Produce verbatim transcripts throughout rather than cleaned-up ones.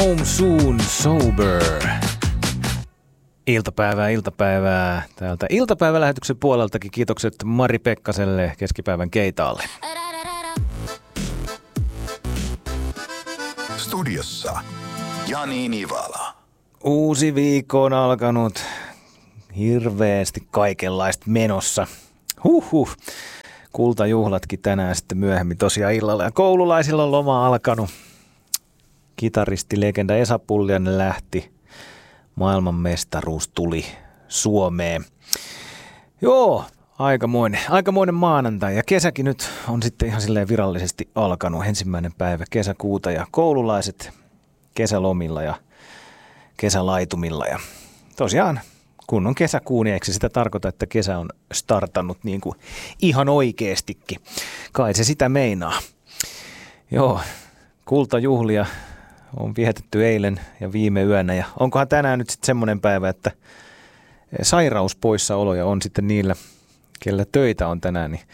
Home Soon Sober. Iltapäivää, iltapäivää. Täältä iltapäivälähetyksen puoleltakin kiitokset Mari Pekkaselle keskipäivän keitaalle. Studiossa Jani Nivala. Uusi viikko on alkanut. Hirveästi kaikenlaista menossa. Huhhuh. Kultajuhlatkin tänään sitten myöhemmin tosiaan illalla. Ja koululaisilla on loma alkanut. Kitaristilegenda Esa Pulliainen lähti. Maailmanmestaruus tuli Suomeen. Joo, aikamoinen, aikamoinen maanantai. Ja kesäkin nyt on sitten ihan silleen virallisesti alkanut. Ensimmäinen päivä kesäkuuta ja koululaiset kesälomilla ja kesälaitumilla. Ja tosiaan, kun on kesäkuu, niin eikö se sitä tarkoita, että kesä on startannut niin kuin ihan oikeastikin. Kai se sitä meinaa. Joo, kultajuhlia on vietetty eilen ja viime yönä. Ja onkohan tänään nyt sitten semmoinen päivä, että sairauspoissaoloja on sitten niillä, kellä töitä on tänään. Niin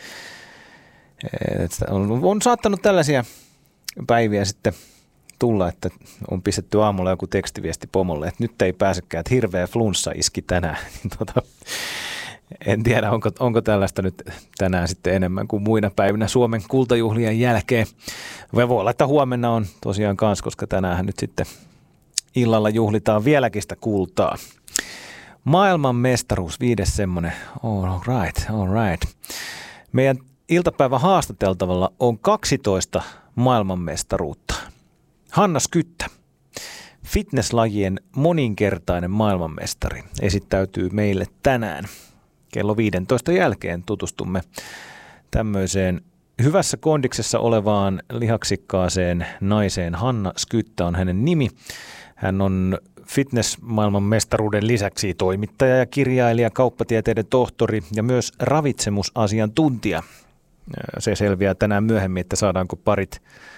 on, on saattanut tällaisia päiviä sitten tulla, että on pistetty aamulla joku tekstiviesti pomolle, että nyt ei pääsekään, että hirveä flunssa iski tänään. tota, en tiedä, onko, onko tällaista nyt tänään sitten enemmän kuin muina päivinä Suomen kultajuhlien jälkeen. Voi olla, että huomenna on tosiaan kans, koska tänään nyt sitten illalla juhlitaan vieläkin sitä kultaa. Maailman mestaruus, viides semmoinen. All right, all right. Meidän iltapäivän haastateltavalla on kaksitoista maailmanmestaruutta. Hanna Skyttä, fitnesslajien moninkertainen maailmanmestari, esittäytyy meille tänään. Kello viidentoista jälkeen tutustumme tämmöiseen hyvässä kondiksessa olevaan lihaksikkaaseen naiseen. Hanna Skyttä on hänen nimi. Hän on fitnessmaailmanmestaruuden lisäksi toimittaja ja kirjailija, kauppatieteiden tohtori ja myös ravitsemusasiantuntija. Se selviää tänään myöhemmin, että saadaanko parit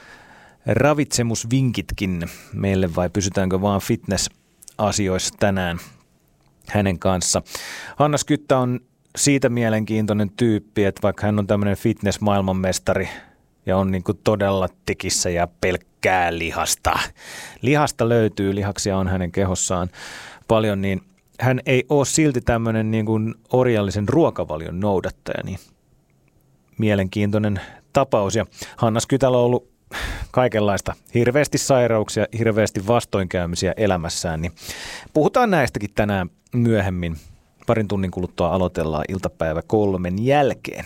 ravitsemusvinkitkin meille vai pysytäänkö vaan fitness-asioissa tänään hänen kanssa. Hanna Skyttä on siitä mielenkiintoinen tyyppi, että vaikka hän on tämmöinen fitness-maailmanmestari ja on niin kuin todella tekissä ja pelkkää lihasta. Lihasta löytyy, lihaksia on hänen kehossaan paljon, niin hän ei ole silti tämmöinen niin kuin orjallisen ruokavalion noudattaja. Niin mielenkiintoinen tapaus. Ja Hanna Skytällä on ollut kaikenlaista, hirveästi sairauksia, hirveästi vastoinkäymisiä elämässään, niin puhutaan näistäkin tänään myöhemmin. Parin tunnin kuluttua aloitellaan iltapäivä kolmen jälkeen.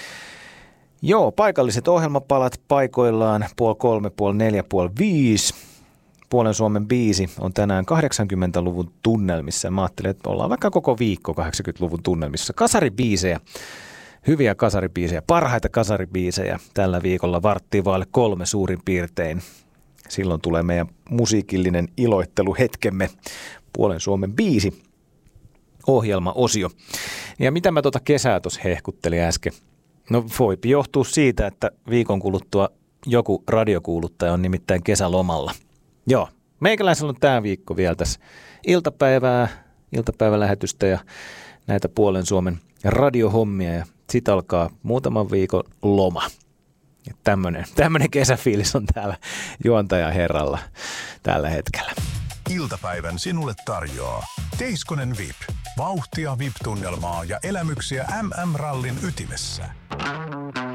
Joo, paikalliset ohjelmapalat paikoillaan puoli kolme, puoli neljä, puoli viisi. Puolen Suomen biisi on tänään kahdeksankymmentäluvun tunnelmissa. Mä ajattelin, että ollaan vaikka koko viikko kahdeksankymmentäluvun tunnelmissa. Kasaribiisejä. Hyviä kasaribiisejä, parhaita kasaribiisejä tällä viikolla varttiin vaille kolme suurin piirtein. Silloin tulee meidän musiikillinen iloitteluhetkemme, Puolen Suomen biisi, ohjelmaosio. Ja mitä mä tuota kesää tuossa hehkuttelin äsken? No voipi johtua siitä, että viikon kuluttua joku radiokuuluttaja on nimittäin kesälomalla. Joo, meikäläisellä on tämä viikko vielä tässä iltapäivää, iltapäivälähetystä ja näitä Puolen Suomen radiohommia ja sitten alkaa muutaman viikon loma. Tämmöinen, tämmöinen kesäfiilis on täällä juontaja herralla tällä hetkellä. Iltapäivän sinulle tarjoaa Teiskonen V I P. Vauhtia V I P-tunnelmaa ja elämyksiä M M-rallin ytimessä.